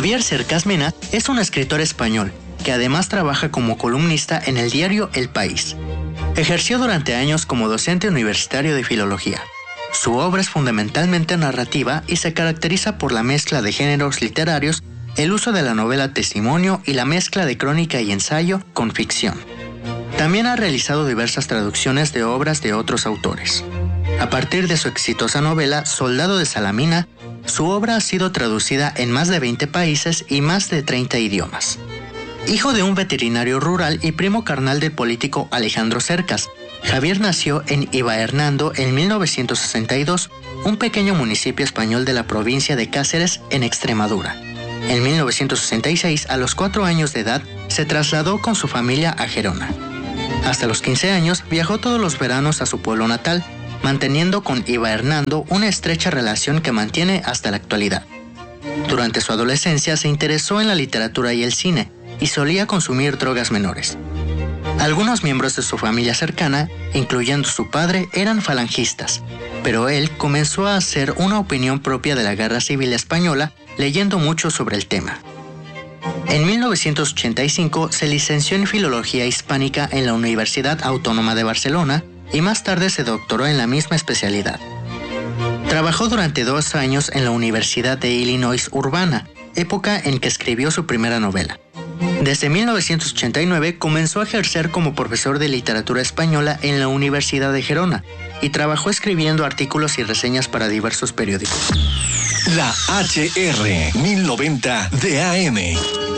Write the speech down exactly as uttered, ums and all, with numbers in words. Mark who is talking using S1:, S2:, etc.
S1: Javier Cercas Mena es un escritor español que además trabaja como columnista en el diario El País. Ejerció durante años como docente universitario de filología. Su obra es fundamentalmente narrativa y se caracteriza por la mezcla de géneros literarios, el uso de la novela testimonio y la mezcla de crónica y ensayo con ficción. También ha realizado diversas traducciones de obras de otros autores. A partir de su exitosa novela Soldado de Salamina, su obra ha sido traducida en más de veinte países y más de treinta idiomas. Hijo de un veterinario rural y primo carnal del político Alejandro Cercas, Javier nació en Ibahernando en mil novecientos sesenta y dos, un pequeño municipio español de la provincia de Cáceres, en Extremadura. En mil novecientos sesenta y seis, a los cuatro años de edad, se trasladó con su familia a Gerona. Hasta los quince años, viajó todos los veranos a su pueblo natal, manteniendo con Ibahernando una estrecha relación que mantiene hasta la actualidad. Durante su adolescencia se interesó en la literatura y el cine, y solía consumir drogas menores. Algunos miembros de su familia cercana, incluyendo su padre, eran falangistas, pero él comenzó a hacer una opinión propia de la Guerra Civil Española, leyendo mucho sobre el tema. En mil novecientos ochenta y cinco se licenció en Filología Hispánica en la Universidad Autónoma de Barcelona y más tarde se doctoró en la misma especialidad. Trabajó durante dos años en la Universidad de Illinois Urbana, época en que escribió su primera novela. Desde mil novecientos ochenta y nueve comenzó a ejercer como profesor de literatura española en la Universidad de Gerona y trabajó escribiendo artículos y reseñas para diversos periódicos.
S2: La H R mil noventa de A M.